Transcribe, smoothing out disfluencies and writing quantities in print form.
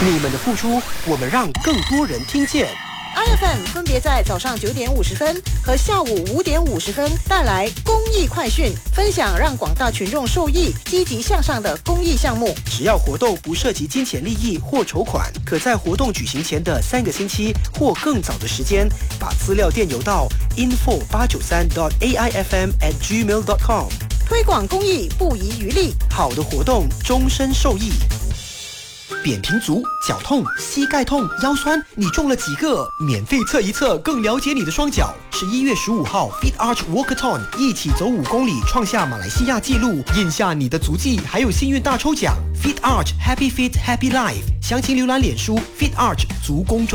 你们的付出，我们让更多人听见。 iFM 分别在早上9点50分和下午5点50分带来公益快讯，分享让广大群众受益、积极向上的公益项目。 只要活动不涉及金钱利益或筹款，可在活动举行前的3个星期或更早的时间，把资料电邮到 info893.aifm@gmail.com。 推广公益不遗余力， 好的活动终身受益。扁平足、脚痛、膝盖痛、腰酸，你中了几个？免费测一测，更了解你的双脚。11月15号 Fit Arch Walkathon， 一起走5公里，创下马来西亚纪录，印下你的足迹，还有幸运大抽奖。Fit Arch Happy Fit Happy Life，详情浏览脸书 Fit Arch 足工专。